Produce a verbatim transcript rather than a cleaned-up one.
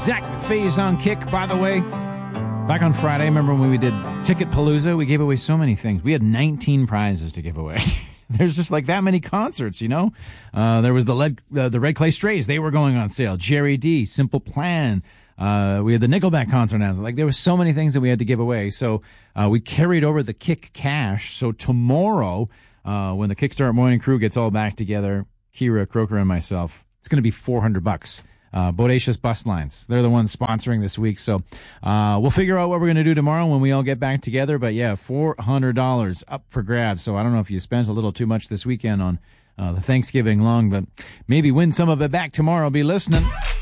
Zach McPhay's on Kick, by the way. Back on Friday, remember when we did Ticket Palooza? We gave away so many things. We had nineteen prizes to give away. There's just like that many concerts, you know? Uh, there was the Led, uh, the Red Clay Strays. They were going on sale. Jerry D, Simple Plan. Uh, we had the Nickelback concert announcement. Like, there were so many things that we had to give away. So uh, we carried over the Kick cash. So tomorrow, uh, when the Kickstart Morning Crew gets all back together, Kira, Croker, and myself, it's going to be four hundred bucks. Uh, Bodacious Bus Lines. They're the ones sponsoring this week. So uh, we'll figure out what we're going to do tomorrow when we all get back together. But, yeah, four hundred dollars up for grabs. So I don't know if you spent a little too much this weekend on uh, the Thanksgiving long, but maybe win some of it back tomorrow. Be listening.